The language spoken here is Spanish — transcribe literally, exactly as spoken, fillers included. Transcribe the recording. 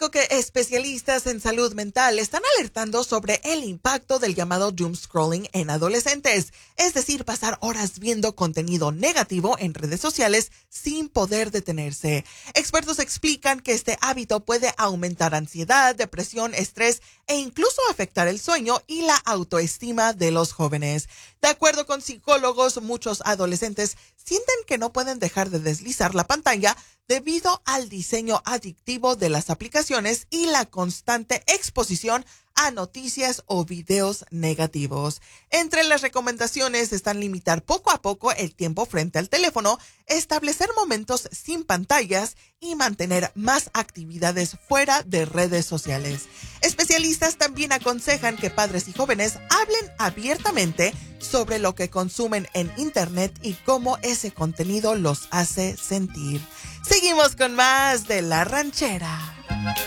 cuento que especialistas en salud mental están alertando sobre el impacto del llamado doom scrolling en adolescentes, es decir, pasar horas viendo contenido negativo en redes sociales sin poder detenerse. Expertos explican que este hábito puede aumentar ansiedad, depresión, estrés e incluso afectar el sueño y la autoestima de los jóvenes. De acuerdo con psicólogos, muchos adolescentes sienten que no pueden dejar de deslizar la pantalla debido al diseño adictivo de las aplicaciones y la constante exposición a noticias o videos negativos. Entre las recomendaciones están limitar poco a poco el tiempo frente al teléfono, establecer momentos sin pantallas y mantener más actividades fuera de redes sociales. Especialistas también aconsejan que padres y jóvenes hablen abiertamente sobre lo que consumen en Internet y cómo ese contenido los hace sentir. Seguimos con más de La Ranchera.